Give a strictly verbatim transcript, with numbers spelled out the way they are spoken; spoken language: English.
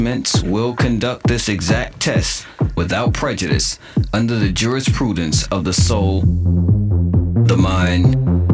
will conduct this exact test without prejudice under the jurisprudence of the soul, the mind,